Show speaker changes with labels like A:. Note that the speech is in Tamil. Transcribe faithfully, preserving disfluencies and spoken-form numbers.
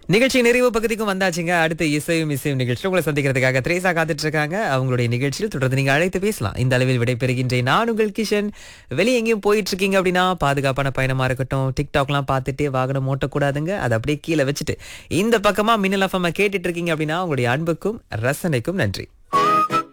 A: நிகழ்ச்சி நிறைவு பகுதிக்கும் வந்தாச்சுங்க. அடுத்த இசையும் இசையும் நிகழ்ச்சியில் உங்களை சந்திக்கிறதுக்காக திரேசா காத்துட்டு இருக்காங்க. அவங்களுடைய நிகழ்ச்சியில் தொடர்ந்து நீங்க அழைத்து பேசலாம். இந்த அளவில் விடைபெறுகின்றேன். நான் உங்கள் கிஷன். வெளியே எங்கேயும் போயிட்டு இருக்கீங்க அப்படின்னா பாதுகாப்பான பயணமா இருக்கட்டும். டிக்டாக்லாம் பார்த்துட்டு வாகனம் ஓட்டக்கூடாதுங்க. அதை அப்படியே கீழே வச்சுட்டு இந்த பக்கமா மின்னல் எஃப்எம் கேட்டுட்டு இருக்கீங்க அப்படின்னா உங்களுடைய அன்புக்கும் ரசனைக்கும் நன்றி.